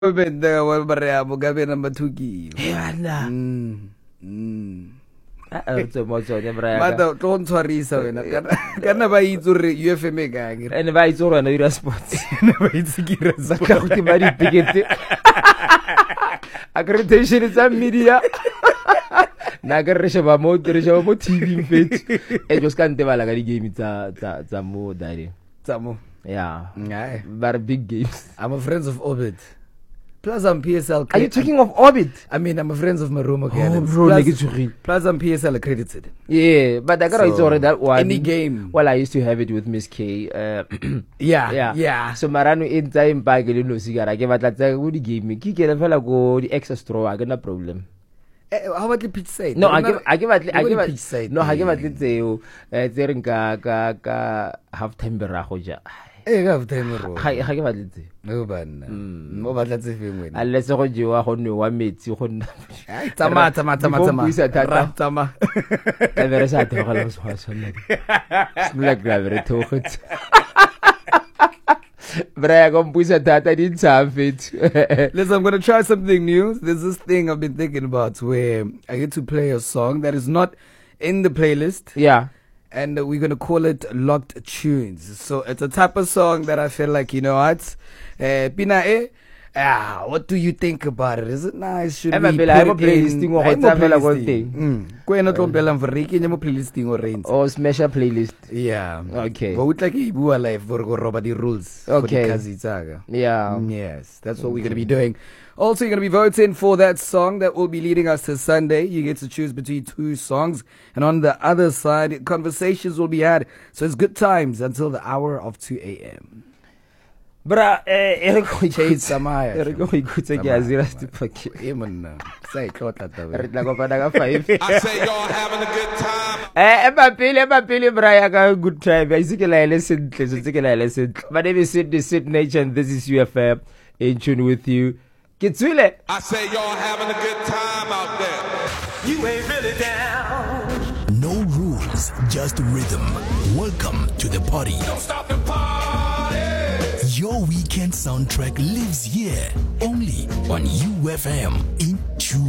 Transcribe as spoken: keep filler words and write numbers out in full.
Benda wa Maria Mugabe number two ki. Yena. Mm. Mm. Ah, tso mo tso ne bra ya. Mata don't tshwarisa wena. Kana kana ba itse re U F M e ka ngire. Ene ba itse rona dira sports. Ne ba itse ki re Za ka go ba di picket. Accreditation is a media. Na ka re sheba mo re sheba mo T V mfetsi. E just kan te bala ka di game tsa tsa tsa mo dali. Tsamo. Yeah. Ngai. But big games. I'm a friends of Orbit. Plus I'm P S L. Are you talking of Orbit? I mean, I'm a friends of Marumo again. Oh, bro, plus, nigga, real. plus I'm P S L accredited. Yeah, but I got so, already that one. Any game. Well, I used to have it with Miss K. Uh, yeah, yeah, yeah. So Marano in time bag no cigar. I gave at that good game. Kiki the fella go the extra straw. I got no problem. Eh, how about the pitch side? No, I give, I give at, I give at, side. No, I give at let's say, uh, there ka ka ka half time berahoja. Eh, half time ro. Ha ha give at let's say. No bana. Mo batla tse fengwe. Unless go jiwa go nwe wa metsi go nna. Ai tsama tsama tsama tsama. Isa tata tsama. Ka bere sa te go la so ha sona. Smula grave to go. Braya kompuisa tata di fit. Listen, I'm going to try something new. There's this thing I've been thinking about where I get to play a song that is not in the playlist. Yeah. And uh, we're going to call it Locked Tunes. So it's a type of song that I feel like, you know what? Uh, Pina eh? Ah, what do you think about it? Is it nice? Should Ema we bela, put I'm it playlisting in? or I'm whatever playlisting. Mm. Kwena tlo bela mfriki nyamo playlisting or rains. Or smash a playlist. Yeah. Okay. But we like e bua live for go roba the rules. Okay. For the Kazi yeah. Yes, that's what we're going to be doing. Also, you're going to be voting for that song that will be leading us to Sunday. You get to choose between two songs. And on the other side, conversations will be had. So it's good times until the hour of two a.m. Bra, eh, ere go Chase Samaya. Ere go ikutse ke azira stipaki. E monna. Say tlotla taba. Re tla go fana ka five. I say y'all having a good time. Eh, e ba pele, e ba pele bra ya ka good time. I sike la ile sentle, so sike la ile sentle. My name is Sid Sid Nature and this is U F M in tune with you. Kitsule. I say y'all having a good time out there. You ain't really down. No rules, just rhythm. Welcome to the party. Don't stop the party. Your weekend soundtrack lives here only on U F M in tune.